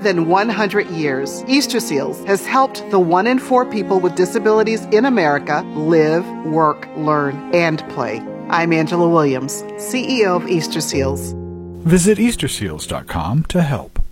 than 100 years, Easter Seals has helped the 1 in 4 people with disabilities in America live, work, learn, and play. I'm Angela Williams, CEO of Easter Seals. Visit EasterSeals.com to help.